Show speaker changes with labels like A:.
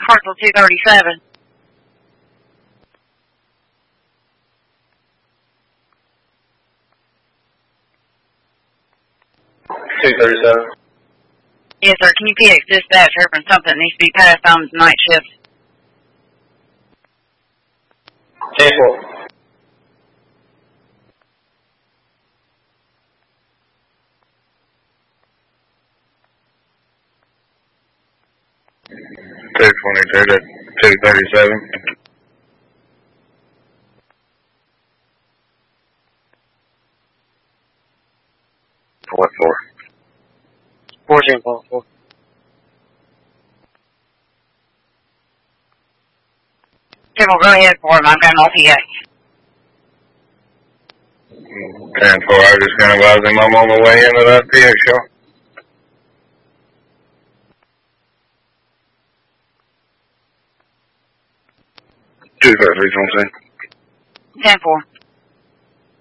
A: Parcel 237. Yes, sir. Can you PX dispatch reference something that needs to be passed on night shift?
B: 10-4.
C: $222 to 237. What for?
B: 14.4.
A: Okay, well, go ahead for him. I've got an LPA.
C: 10-4, I was just going to advise him I'm on the way into that PX shop. 253,
A: 10-4.